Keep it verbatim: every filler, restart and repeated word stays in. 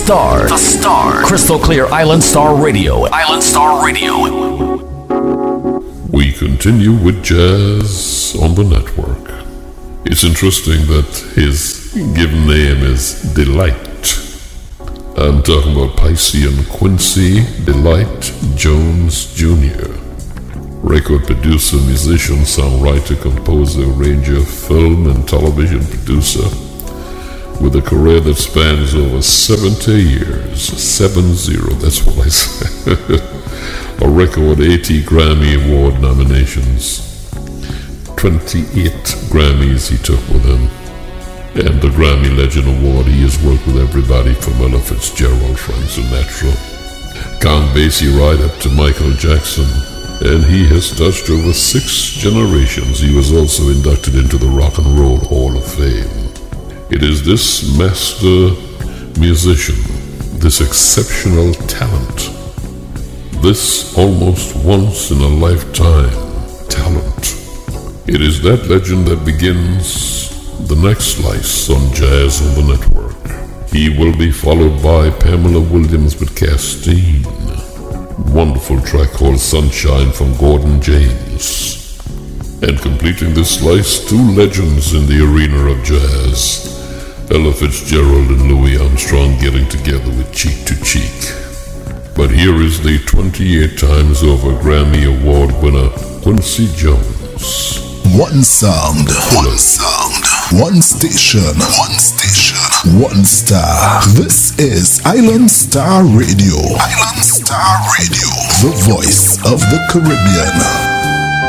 Star. The Star. Crystal clear Island Star Radio. Island Star Radio. We continue with jazz on the network. It's interesting that his given name is Delight. I'm talking about Piscean Quincy Delight Jones Junior Record producer, musician, songwriter, composer, arranger, film and television producer, with a career that spans over seventy years. Seven zero, that's what I said. A record eighty Grammy Award nominations. twenty-eight Grammys he took with him. And the Grammy Legend Award, he has worked with everybody from Ella Fitzgerald, Frank Sinatra, Count Basie, right up to Michael Jackson. And he has touched over six generations. He was also inducted into the Rock and Roll Hall of Fame. It is this master musician, this exceptional talent, this almost once in a lifetime talent. It is that legend that begins the next slice on Jazz on the Network. He will be followed by Pamela Williams with Castine. Wonderful track called Sunshine from Gordon James. And completing this slice, two legends in the arena of jazz. Ella Fitzgerald and Louis Armstrong getting together with Cheek to Cheek. But here is the twenty-eight times over Grammy Award winner, Quincy Jones. One sound, one sound, one station, one station, one star. This is Island Star Radio. Island Star Radio, the voice of the Caribbean.